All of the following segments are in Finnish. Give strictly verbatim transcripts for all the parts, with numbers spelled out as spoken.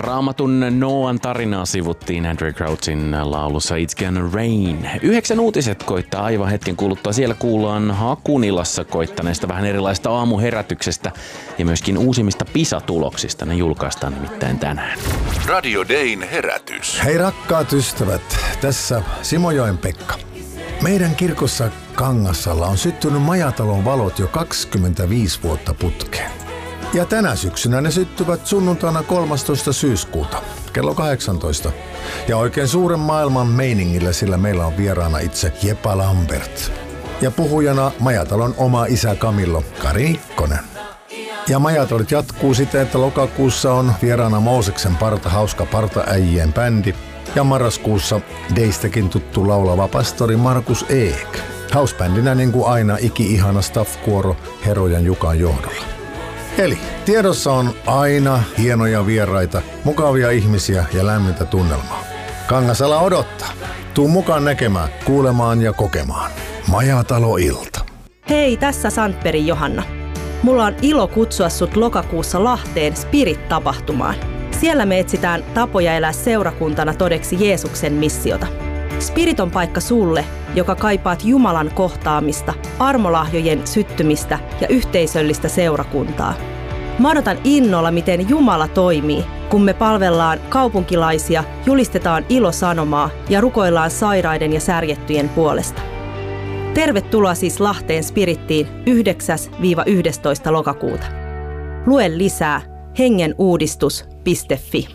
Raamatun Noan tarinaa sivuttiin Andrew Crouchin laulussa It's Gonna Rain. Yhdeksän uutiset koittaa aivan hetken kuluttua. Siellä kuullaan Hakunilassa koittaneesta vähän erilaista aamuherätyksestä ja myöskin uusimmista PISA-tuloksista. Ne julkaistaan nimittäin tänään. Radio Dayn herätys. Hei rakkaat ystävät, tässä Simojoen Pekka. Meidän kirkossa Kangassalla on syttynyt majatalon valot jo kaksikymmentäviisi vuotta putkeen. Ja tänä syksynä ne syttyvät sunnuntaina kolmastoista syyskuuta, kello kahdeksantoista. Ja oikein suuren maailman meiningillä, sillä meillä on vieraana itse Jepa Lambert. Ja puhujana majatalon oma isä Kamillo Kari Mikkonen. Ja majatolit jatkuu siten, että lokakuussa on vieraana Mooseksen parta hauska partaäijien bändi. Ja marraskuussa Deistäkin tuttu laulava pastori Markus Eek. Hausbändinä niin kuin aina iki-ihana staff-kuoro Herojan Jukan johdolla. Eli tiedossa on aina hienoja vieraita, mukavia ihmisiä ja lämmintä tunnelmaa. Kangasala odottaa. Tuu mukaan näkemään, kuulemaan ja kokemaan. Majatalo-ilta. Hei, tässä Sandbergin Johanna. Mulla on ilo kutsua sut lokakuussa Lahteen Spirit-tapahtumaan. Siellä me etsitään tapoja elää seurakuntana todeksi Jeesuksen missiota. Spirit on paikka sulle, joka kaipaat Jumalan kohtaamista, armolahjojen syttymistä ja yhteisöllistä seurakuntaa. Mä odotan innolla, miten Jumala toimii, kun me palvellaan kaupunkilaisia, julistetaan ilosanomaa ja rukoillaan sairaiden ja särjettyjen puolesta. Tervetuloa siis Lahteen Spirittiin yhdeksäs yhdestoista lokakuuta. Lue lisää hengenuudistus piste fi.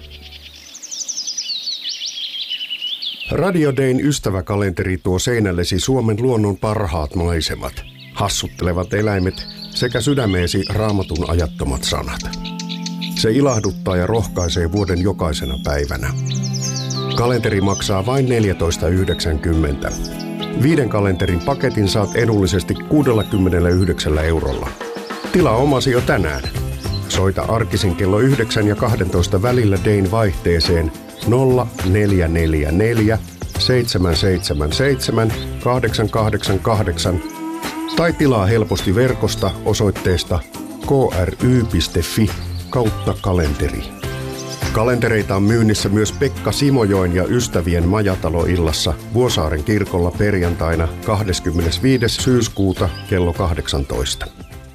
Radio Dayn ystäväkalenteri tuo seinällesi Suomen luonnon parhaat maisemat, hassuttelevat eläimet sekä sydämeesi Raamatun ajattomat sanat. Se ilahduttaa ja rohkaisee vuoden jokaisena päivänä. Kalenteri maksaa vain neljätoista yhdeksänkymmentä. Viiden kalenterin paketin saat edullisesti kuusikymmentäyhdeksän eurolla. Tilaa omasi jo tänään. Soita arkisin kello yhdeksän ja kahdentoista välillä Dayn vaihteeseen nolla neljä neljä neljä seitsemän seitsemän seitsemän kahdeksan kahdeksan kahdeksan tai tilaa helposti verkosta osoitteesta k r y piste f i kautta kalenteri. Kalentereita on myynnissä myös Pekka Simojoen ja ystävien majataloillassa Vuosaaren kirkolla perjantaina kahdeskymmenesviides syyskuuta kello kahdeksantoista.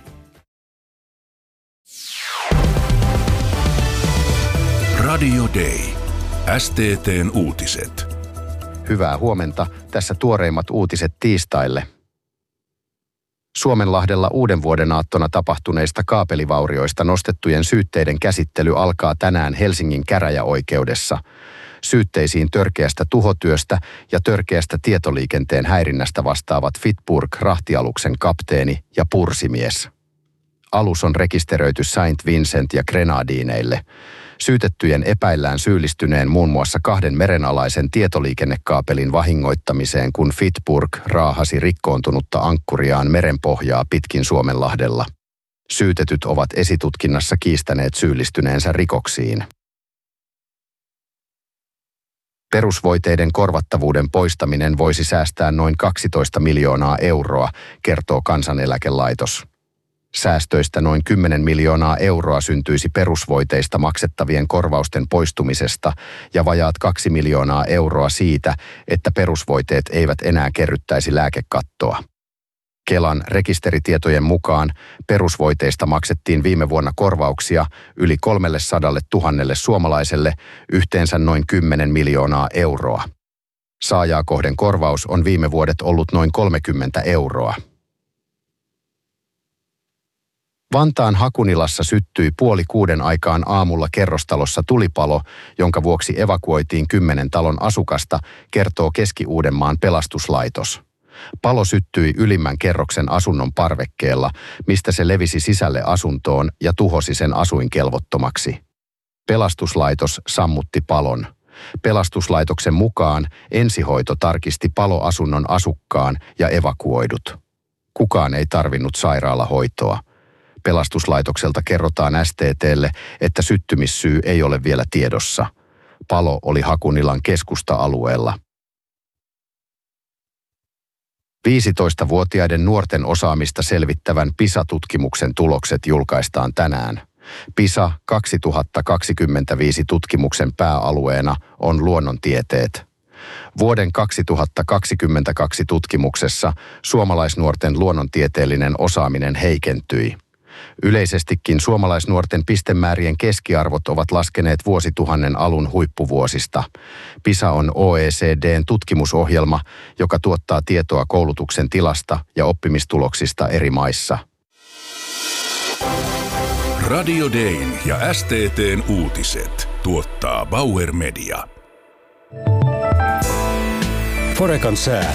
Radio Day. S T T:n uutiset. Hyvää huomenta. Tässä tuoreimmat uutiset tiistaille. Suomenlahdella uuden vuoden aattona tapahtuneista kaapelivaurioista nostettujen syytteiden käsittely alkaa tänään Helsingin käräjäoikeudessa. Syytteisiin törkeästä tuhotyöstä ja törkeästä tietoliikenteen häirinnästä vastaavat Fitburg-rahtialuksen kapteeni ja pursimies. Alus on rekisteröity Saint Vincent ja Grenadineille. Syytettyjen epäillään syyllistyneen muun muassa kahden merenalaisen tietoliikennekaapelin vahingoittamiseen, kun Fitburg raahasi rikkoontunutta ankkuriaan merenpohjaa pitkin Suomenlahdella. Syytetyt ovat esitutkinnassa kiistäneet syyllistyneensä rikoksiin. Perusvoiteiden korvattavuuden poistaminen voisi säästää noin kaksitoista miljoonaa euroa, kertoo Kansaneläkelaitos. Säästöistä noin kymmenen miljoonaa euroa syntyisi perusvoiteista maksettavien korvausten poistumisesta ja vajaat kaksi miljoonaa euroa siitä, että perusvoiteet eivät enää kerryttäisi lääkekattoa. Kelan rekisteritietojen mukaan perusvoiteista maksettiin viime vuonna korvauksia yli kolmesataatuhatta suomalaiselle yhteensä noin kymmenen miljoonaa euroa. Saajaa kohden korvaus on viime vuodet ollut noin kolmekymmentä euroa. Vantaan Hakunilassa syttyi puoli kuuden aikaan aamulla kerrostalossa tulipalo, jonka vuoksi evakuoitiin kymmenen talon asukasta, kertoo Keski-Uudenmaan pelastuslaitos. Palo syttyi ylimmän kerroksen asunnon parvekkeella, mistä se levisi sisälle asuntoon ja tuhosi sen asuinkelvottomaksi. Pelastuslaitos sammutti palon. Pelastuslaitoksen mukaan ensihoito tarkisti paloasunnon asukkaan ja evakuoidut. Kukaan ei tarvinnut sairaalahoitoa. Pelastuslaitokselta kerrotaan S T T:lle, että syttymissyy ei ole vielä tiedossa. Palo oli Hakunilan keskusta-alueella. viisitoistavuotiaiden nuorten osaamista selvittävän PISA-tutkimuksen tulokset julkaistaan tänään. PISA kaksituhattakaksikymmentäviisi tutkimuksen pääalueena on luonnontieteet. Vuoden kaksituhattakaksikymmentäkaksi tutkimuksessa suomalaisnuorten luonnontieteellinen osaaminen heikentyi. Yleisestikin suomalaisnuorten pistemäärien keskiarvot ovat laskeneet vuosituhannen alun huippuvuosista. PISA on O E C D:n tutkimusohjelma, joka tuottaa tietoa koulutuksen tilasta ja oppimistuloksista eri maissa. Radio Dayn ja S T T:n uutiset tuottaa Bauer Media. Forecan sää.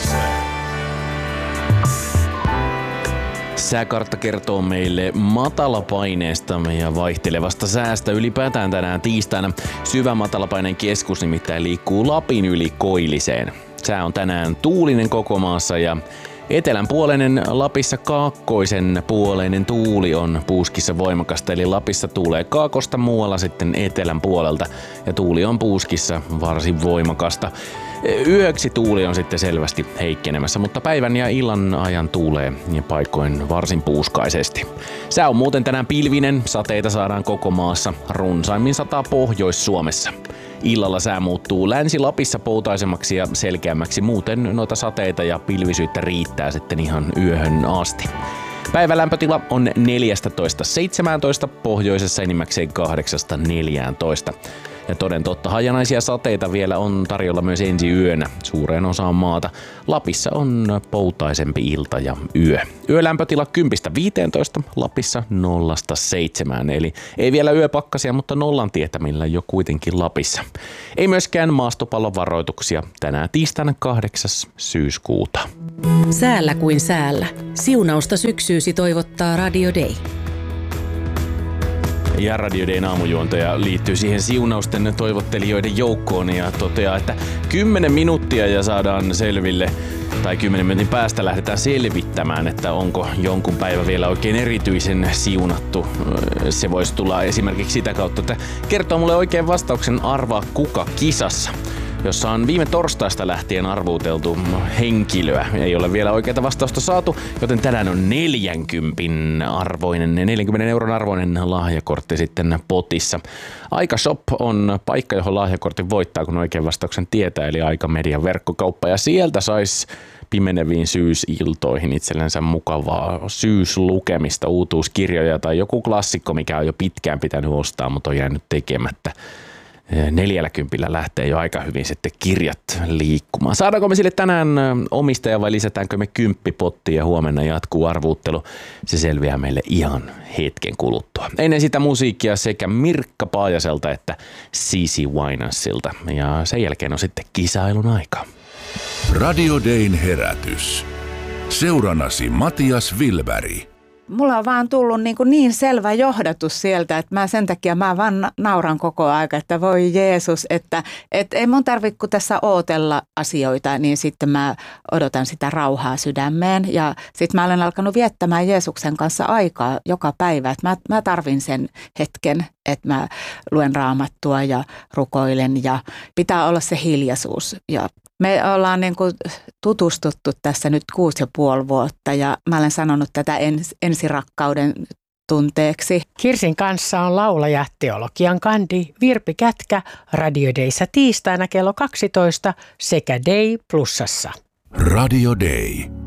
Sääkartta kertoo meille matalapaineesta ja vaihtelevasta säästä ylipäätään tänään tiistaina. Syvä matalapaineen keskus nimittäin liikkuu Lapin yli Koilliseen. Sää on tänään tuulinen koko maassa ja etelänpuoleinen Lapissa kaakkoisen puoleinen tuuli on puuskissa voimakasta, eli Lapissa tuulee kaakosta, muualla sitten etelän puolelta ja tuuli on puuskissa varsin voimakasta. Yöksi tuuli on sitten selvästi heikkenemässä, mutta päivän ja illan ajan tuulee ja paikoin varsin puuskaisesti. Sää on muuten tänään pilvinen, sateita saadaan koko maassa, runsaimmin sataa Pohjois-Suomessa. Illalla sää muuttuu Länsi-Lapissa poutaisemmaksi ja selkeämmäksi, muuten noita sateita ja pilvisyyttä riittää sitten ihan yöhön asti. Päivälämpötila on neljätoista seitsemäntoista, pohjoisessa enimmäkseen kahdeksasta neljääntoista. Ja toden totta hajanaisia sateita vielä on tarjolla myös ensi yönä suureen osaan maata. Lapissa on poutaisempi ilta ja yö. Yölämpötila kymmenestä viiteentoista, Lapissa nollasta seitsemään, eli ei vielä yöpakkasia, mutta nollan tietämillä jo kuitenkin Lapissa. Ei myöskään maastopallon varoituksia tänään tiistaina kahdeksas syyskuuta. Säällä kuin säällä. Siunausta syksyysi toivottaa Radio Day. Ja Radio Dayn aamujuontaja liittyy siihen siunausten toivottelijoiden joukkoon ja toteaa, että kymmenen minuuttia ja saadaan selville, tai kymmenen minuutin päästä lähdetään selvittämään, että onko jonkun päivä vielä oikein erityisen siunattu. Se voisi tulla esimerkiksi sitä kautta, että kertoo mulle oikein vastauksen Arvaa kuka kisassa, jossa on viime torstaista lähtien arvuuteltu henkilöä. Ei ole vielä oikeaa vastausta saatu, joten tänään on neljänkympin arvoinen, neljänkymmenen euron arvoinen lahjakortti sitten potissa. Aikashop on paikka, johon lahjakortin voittaa, kun oikein vastauksen tietää, eli Aika Median verkkokauppa. Ja sieltä sais pimeneviin syysiltoihin itsellensä mukavaa syyslukemista, uutuuskirjoja tai joku klassikko, mikä on jo pitkään pitänyt ostaa, mutta on jäänyt tekemättä. Neljälläkympillä lähtee jo aika hyvin sitten kirjat liikkumaan. Saadaanko me sille tänään omistaja vai lisätäänkö me kymppipottiin ja huomenna jatkuu arvuuttelu? Se selviää meille ihan hetken kuluttua. Ennen sitä musiikkia sekä Mirkka Paajaselta että Cici Winansilta. Ja sen jälkeen on sitten kisailun aika. Radio Dayn herätys. Seurannasi Matias Wilberg. Mulla on vaan tullut niin, niin selvä johdatus sieltä, että mä sen takia mä vaan nauran koko aika, että voi Jeesus, että, että ei mun tarvitse kun tässä ootella asioita, niin sitten mä odotan sitä rauhaa sydämeen. Ja sitten mä olen alkanut viettämään Jeesuksen kanssa aikaa joka päivä, että mä, mä tarvin sen hetken, että mä luen raamattua ja rukoilen ja pitää olla se hiljaisuus. Ja me ollaan niin kuin tutustuttu tässä nyt kuusi ja puoli vuotta ja mä olen sanonut tätä ens, ensirakkauden tunteeksi. Kirsin kanssa on laulaja, teologian kandi Virpi Kätkä Radio Dayssä tiistaina kello kaksitoista sekä Day Plusassa. Radio Day.